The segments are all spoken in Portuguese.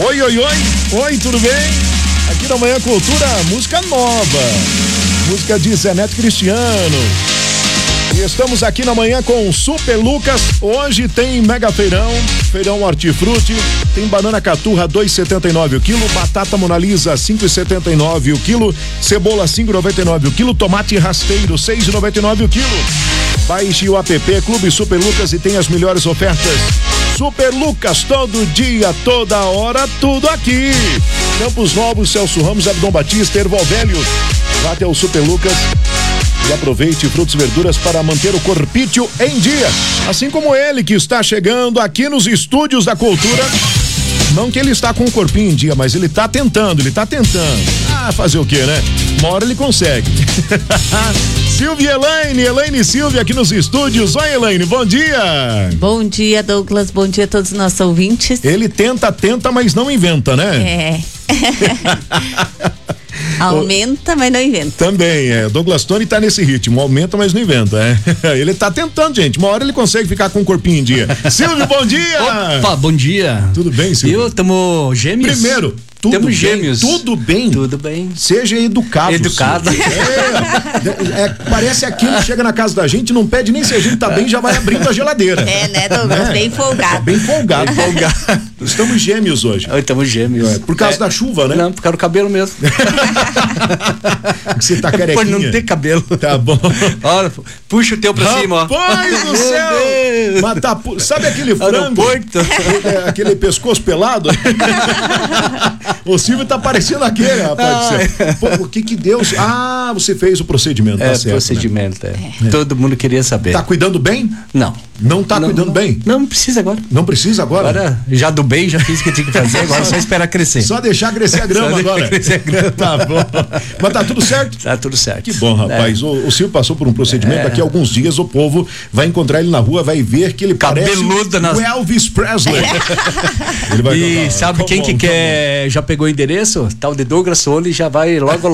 Oi, oi, oi. Oi, tudo bem? Aqui na Manhã Cultura, música nova. Música de Zé Neto Cristiano. E estamos aqui na manhã com o Super Lucas. Hoje tem mega feirão hortifruti. Tem banana caturra 2,79 o quilo, batata Mona Lisa 5,79 o quilo, cebola 5,99 o quilo, tomate rasteiro 6,99 o quilo. Baixe o app Clube Super Lucas e tem as melhores ofertas. Super Lucas, todo dia, toda hora, tudo aqui. Campos Novos, Celso Ramos, Abdom Batista, Erval Velho. Vá até o Super Lucas e aproveite frutas e verduras para manter o corpício em dia. Assim como ele que está chegando aqui nos estúdios da Cultura. Não que ele está com o corpinho em dia, mas ele está tentando. Ah, fazer o quê, né? Uma hora ele consegue. Silvia Elaine Silvia aqui nos estúdios. Oi, Elaine, bom dia. Bom dia, Douglas, bom dia a todos os nossos ouvintes. Ele tenta, mas não inventa, né? Aumenta, mas não inventa. Também, Douglas Tony tá nesse ritmo, aumenta, mas não inventa, Ele tá tentando, gente, uma hora ele consegue ficar com o corpinho em dia. Silvio, bom dia! Opa, bom dia! Tudo bem, Silvio? Tamo gêmeos? Primeiro, temos gêmeos. Tudo bem? Tudo bem. Seja educado. Parece aquele que chega na casa da gente, não pede nem se a gente tá bem, já vai abrindo a geladeira. Né, Douglas? Bem folgado. Bem folgado. Estamos gêmeos hoje. Estamos gêmeos. Por causa da chuva, né? Não, por causa do cabelo mesmo. Você tá carequinha. Por não ter cabelo. Tá bom. Olha, puxa o teu pra cima, ó. Rapaz do céu! Mas tá, sabe aquele frango? Aquele pescoço pelado? O Silvio tá parecendo aquele, rapaz. Pô, o que deu? Ah, você fez o procedimento, tá certo, procedimento, né? Todo mundo queria saber. Tá cuidando bem? Não. Não tá cuidando bem? Não precisa agora. Não precisa agora? Agora, já do bem, já fiz o que tinha que fazer, agora é só esperar crescer. Só deixar crescer a grama agora. Tá bom. Mas tá tudo certo? Tá tudo certo. Que bom, rapaz. O Silvio passou por um procedimento, daqui a alguns dias o povo vai encontrar ele na rua, vai ver que ele cabeludo parece o Elvis Presley. Ele vai e sabe quem que quer, já pegou o endereço? Tal de Douglas Soli, já vai logo.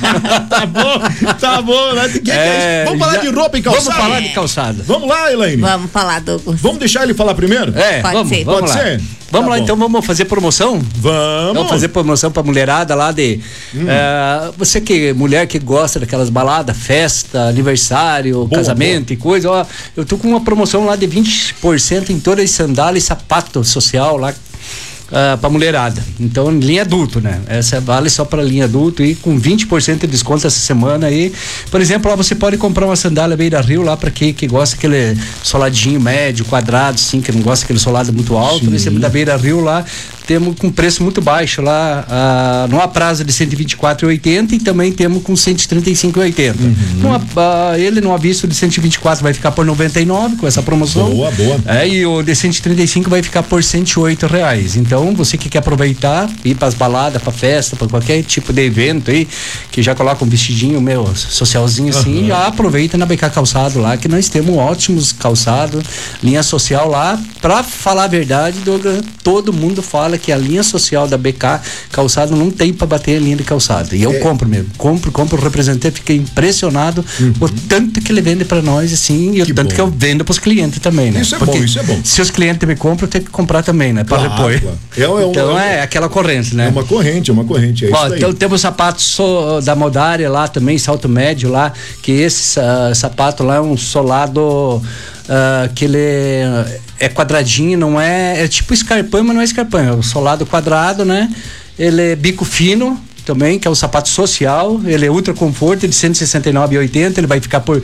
Tá bom. Vamos falar de roupa e calçado? Vamos falar de calçado. Vamos lá, Elaine? Vamos falar, Douglas. Vamos deixar ele falar primeiro? Pode ser. Pode ser? Vamos lá, então vamos fazer promoção? Vamos fazer promoção pra mulherada lá de... você mulher que gosta daquelas baladas, festa, aniversário, casamento e coisa, ó, eu tô com uma promoção lá de 20% em todas as sandálias e sapato social lá. Pra mulherada, então linha adulto, né? Essa vale só pra linha adulto e com 20% de desconto essa semana aí. Por exemplo, lá você pode comprar uma sandália Beira Rio lá pra quem que gosta aquele soladinho médio, quadrado, assim, que não gosta daquele solado muito alto. Esse da Beira Rio lá temos com preço muito baixo lá, numa prazo de 124,80 e também temos com 135,80. Ele numa vista de 124 vai ficar por 99 com essa promoção. Boa. E o de 135 vai ficar por R$108. Então, você que quer aproveitar, ir pras baladas, pra festa, pra qualquer tipo de evento aí, que já coloca um vestidinho socialzinho assim, já aproveita na BK Calçado lá, que nós temos ótimos calçados, linha social lá. Pra falar a verdade, Douglas, todo mundo fala que a linha social da BK Calçado não tem pra bater a linha de calçado. E eu compro mesmo. Compro o representante, fiquei impressionado o tanto que ele vende pra nós, assim, e o tanto que eu vendo pros clientes também, né? Isso é bom. Se os clientes me compram, eu tenho que comprar também, né? Pra repor. Então é aquela corrente, né? É uma corrente. Então temos sapatos da Modária lá também, salto médio lá, que esse sapato lá é um solado que ele é quadradinho, não é tipo escarpão, mas não é escarpão, é um solado quadrado, né? Ele é bico fino também, que é um sapato social, ele é ultra conforto, de R$169,80, ele vai ficar por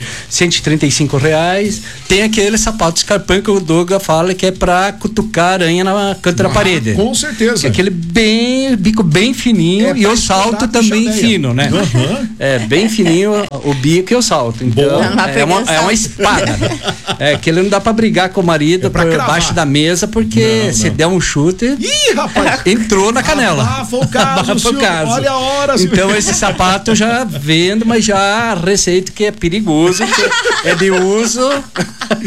R$135. Tem aquele sapato escarpão que o Douglas fala que é pra cutucar a aranha na canto da parede. Com certeza. Aquele bico bem fininho e o salto também fino, né? É bem fininho o bico e o salto. Então é uma espada. Aquele não dá pra brigar com o marido por baixo da mesa, porque se der um chute, rapaz, entrou na canela. Foi o caso. Olha a hora. Então esse sapato eu já vendo, mas já receito que é perigoso, que é de uso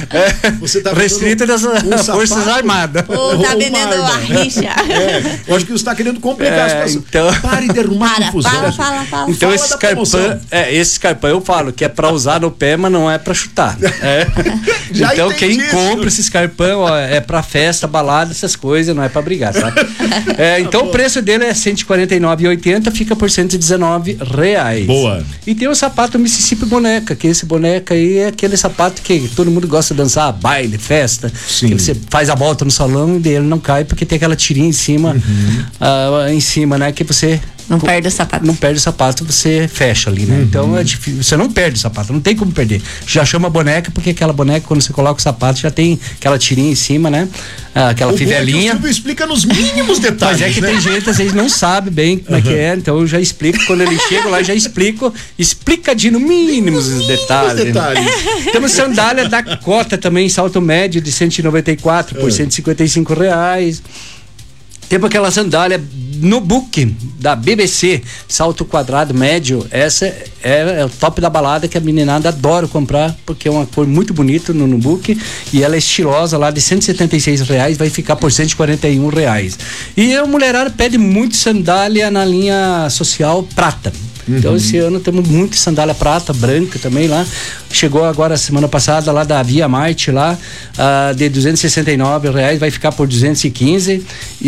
Você tá restrito das Forças Armadas. Ou tá vendendo a rixa. Eu acho que você tá querendo complicar a situação. Então... Pare de arrumar confusão. Fala. Então Fala esse escarpão eu falo que é pra usar no pé, mas não é pra chutar. Já então entendi quem isso. compra esse escarpão, ó, é pra festa, balada, essas coisas, não é pra brigar, sabe? Então o preço dele é R$149,80, fica por R$119. Boa. E tem o sapato Mississippi Boneca, que esse boneca aí é aquele sapato que todo mundo gosta de dançar, baile, festa. Sim. Que você faz a volta no salão e ele não cai porque tem aquela tirinha em cima, né? Que você Não perde o sapato. Não perde o sapato, você fecha ali, né? Então é difícil, você não perde o sapato, não tem como perder. Já chama boneca, porque aquela boneca, quando você coloca o sapato, já tem aquela tirinha em cima, né? Aquela fivelinha. O Silvio explica nos mínimos detalhes. Mas é que né? tem gente, às vezes, não sabe bem como é que é, então eu já explico, quando ele chega lá, já explico, explicadinho no mínimos os detalhes. Temos sandália da Cota também, salto médio de 194 por R$155. Temos aquela sandália no book da BBC, salto quadrado médio. Essa é o top da balada, que a meninada adora comprar, porque é uma cor muito bonita no book, e ela é estilosa lá, de R$176, vai ficar por R$141. E a mulherada pede muito sandália na linha social prata. Então esse ano temos muito sandália prata, branca também lá. Chegou agora semana passada lá da Via Marte lá, de R$269, vai ficar por R$215.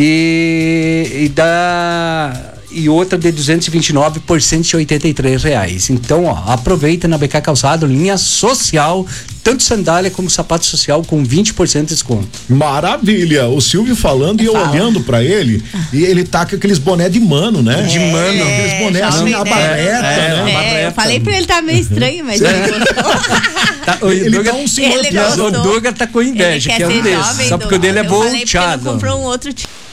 E outra de 229 por R$183. Então, aproveita na BK Calçado, linha social, tanto sandália como sapato social, com 20% de desconto. Maravilha! O Silvio falando e eu olhando pra ele, e ele tá com aqueles boné de mano, né? De mano. Aqueles boné assim, a barreta, né? Eu falei pra ele, tá meio estranho, mas ele gostou. Ele tá um senhor Ele gostou. O Duga tá com inveja, Ele que é quer um ser desses. jovem, Só porque o dele é eu falei porque ele volteado. comprou um outro tipo.